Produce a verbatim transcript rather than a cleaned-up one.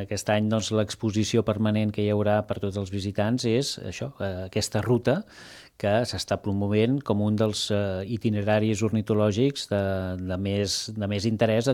aquest any doncs, l'exposició permanent que hi haurà per tots els visitants és això, aquesta ruta que s'està promovent com un dels itineraris ornitològics de, de, més, de més interès a